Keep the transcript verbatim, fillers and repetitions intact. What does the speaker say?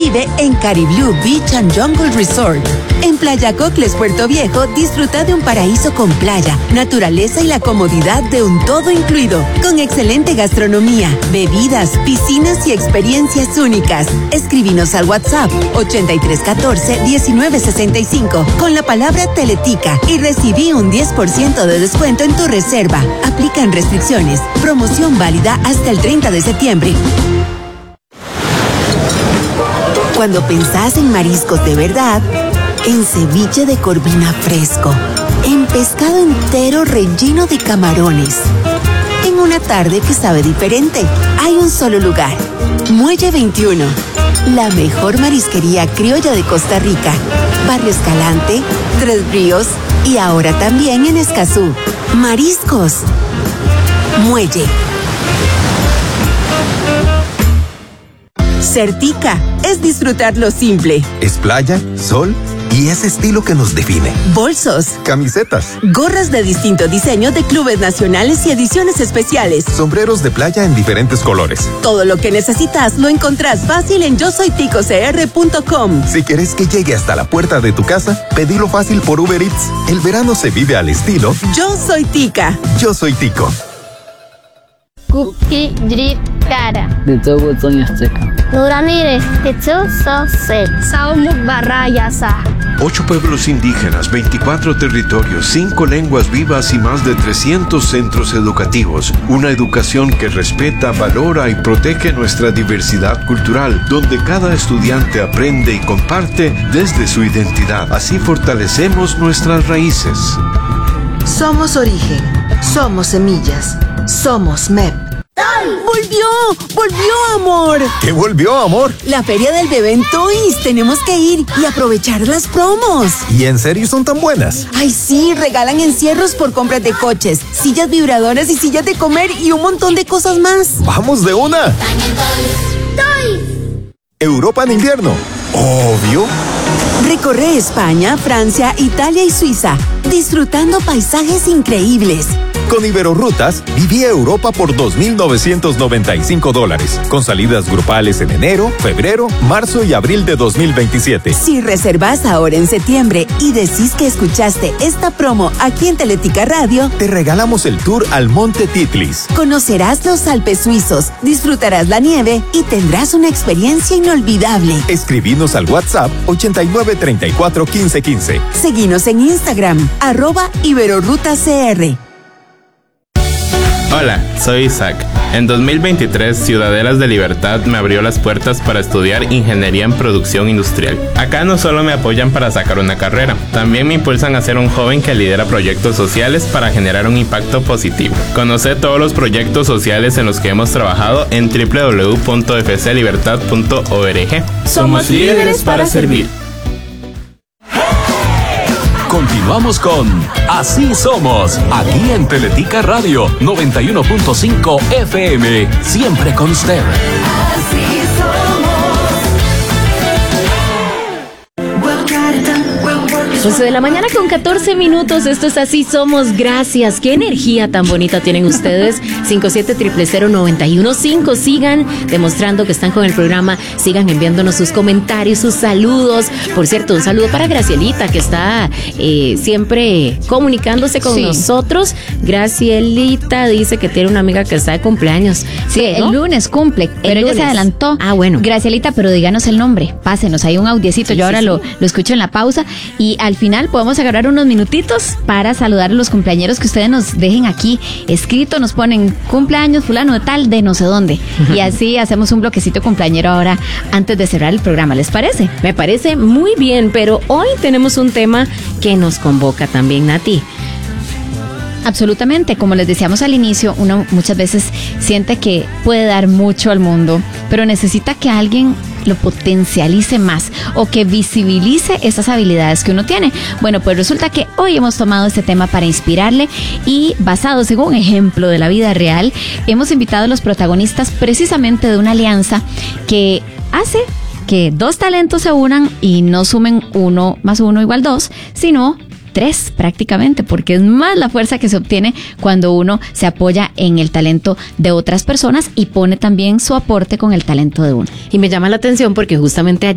Vive en Cariblú Beach and Jungle Resort. En Playa Cocles, Puerto Viejo, disfruta de un paraíso con playa, naturaleza y la comodidad de un todo incluido, con excelente gastronomía, bebidas, piscinas y experiencias únicas. Escríbenos al WhatsApp ochenta y tres catorce diecinueve sesenta y cinco con la palabra Teletica y recibí un diez por ciento de descuento en tu reserva. Aplican restricciones. Promoción válida hasta el treinta de septiembre. Cuando pensás en mariscos de verdad, en ceviche de corvina fresco, en pescado entero relleno de camarones, en una tarde que sabe diferente, hay un solo lugar. Muelle veintiuno, la mejor marisquería criolla de Costa Rica. Barrio Escalante, Tres Ríos y ahora también en Escazú. Mariscos. Muelle. Certica es disfrutar lo simple. Es playa, sol y ese estilo que nos define. Bolsos, camisetas, gorras de distinto diseño de clubes nacionales y ediciones especiales. Sombreros de playa en diferentes colores. Todo lo que necesitas lo encontrás fácil en yo soy tico c r punto com. Si quieres que llegue hasta la puerta de tu casa, pedilo fácil por Uber Eats. El verano se vive al estilo Yo Soy Tica. Yo Soy Tico. Cookie drip cara. De todo Toño Azteca. Nuramire, Tetsuso Se, Saumu Barrayasa. Ocho pueblos indígenas, veinticuatro territorios, cinco lenguas vivas y más de trescientos centros educativos. Una educación que respeta, valora y protege nuestra diversidad cultural, donde cada estudiante aprende y comparte desde su identidad. Así fortalecemos nuestras raíces. Somos origen, somos semillas, somos M E P. ¡Volvió! ¡Volvió, amor! ¿Qué volvió, amor? La feria del bebé en Toys. Tenemos que ir y aprovechar las promos. ¿Y en serio son tan buenas? Ay, sí, regalan encierros por compras de coches, sillas vibradoras y sillas de comer y un montón de cosas más. ¡Vamos de una! Toys. Europa en invierno. Obvio. Recorre España, Francia, Italia y Suiza, disfrutando paisajes increíbles. Con Iberorrutas, viví Europa por dos mil novecientos noventa y cinco dólares, con salidas grupales en enero, febrero, marzo y abril de dos mil veintisiete. Si reservas ahora en septiembre y decís que escuchaste esta promo aquí en Teletica Radio, te regalamos el tour al Monte Titlis. Conocerás los Alpes suizos, disfrutarás la nieve y tendrás una experiencia inolvidable. Escribinos al WhatsApp ochenta y nueve treinta y cuatro quince quince. Seguinos en Instagram, arroba IberorrutaCR. Hola, soy Isaac. En dos mil veintitrés, Ciudadelas de Libertad me abrió las puertas para estudiar Ingeniería en Producción Industrial. Acá no solo me apoyan para sacar una carrera, también me impulsan a ser un joven que lidera proyectos sociales para generar un impacto positivo. Conoce todos los proyectos sociales en los que hemos trabajado en doble u doble u doble u punto f c libertad punto org. Somos líderes para servir. Continuamos con Así Somos, aquí en Teletica Radio noventa y uno punto cinco F M, siempre con usted. Así somos. once de la mañana con catorce minutos, esto es Así Somos, gracias. Qué energía tan bonita tienen ustedes. cinco siete cero cero cero nueve uno cinco, sigan demostrando que están con el programa, sigan enviándonos sus comentarios, sus saludos. Por cierto, un saludo para Gracielita, que está eh, siempre comunicándose con sí. nosotros. Gracielita dice que tiene una amiga que está de cumpleaños. Sí, ¿no? El lunes cumple, pero el ella lunes. se adelantó. Ah, bueno. Gracielita, pero díganos el nombre, pásenos, hay un audiecito, sí, yo sí, ahora sí. Lo, lo escucho en la pausa y al final podemos agarrar unos minutitos para saludar a los cumpleañeros que ustedes nos dejen aquí escrito, nos ponen cumpleaños fulano de tal de no sé dónde y así hacemos un bloquecito cumpleañero ahora antes de cerrar el programa, ¿les parece? Me parece muy bien, pero hoy tenemos un tema que nos convoca también, Nati. Absolutamente, como les decíamos al inicio, uno muchas veces siente que puede dar mucho al mundo, pero necesita que alguien lo potencialice más o que visibilice esas habilidades que uno tiene. Bueno, pues resulta que hoy hemos tomado este tema para inspirarle y basados en un ejemplo de la vida real, hemos invitado a los protagonistas precisamente de una alianza que hace que dos talentos se unan y no sumen uno más uno igual dos, sino tres prácticamente, porque es más la fuerza que se obtiene cuando uno se apoya en el talento de otras personas y pone también su aporte con el talento de uno. Y me llama la atención porque justamente